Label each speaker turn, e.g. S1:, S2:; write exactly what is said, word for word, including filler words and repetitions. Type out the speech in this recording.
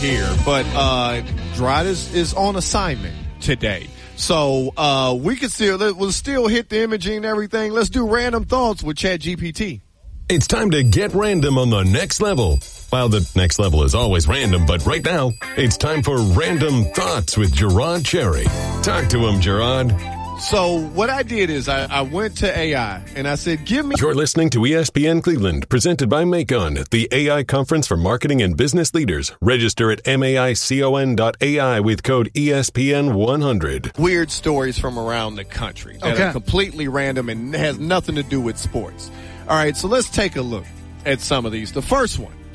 S1: here, but uh, Gerard is, is on assignment today. So uh, we can still, we'll still hit the imaging and everything. Let's do random thoughts with ChatGPT.
S2: It's time to get random on the next level. Well, the next level is always random, but right now, it's time for Random Thoughts with Gerard Cherry. Talk to him, Gerard.
S1: So what I did is I, I went to A I and I said, give me...
S2: You're listening to E S P N Cleveland, presented by Macon, the A I conference for marketing and business leaders. Register at macon dot A I with code E S P N one hundred.
S1: Weird stories from around the country that
S3: Okay.
S1: are completely random and has nothing to do with sports. All right, so let's take a look at some of these. The first one.